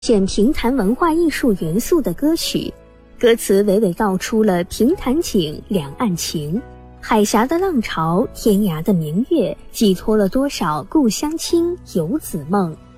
现评弹文化艺术元素的歌曲，歌词娓娓道出了平潭景、两岸情，海峡的浪潮、天涯的明月，寄托了多少故乡情、游子梦。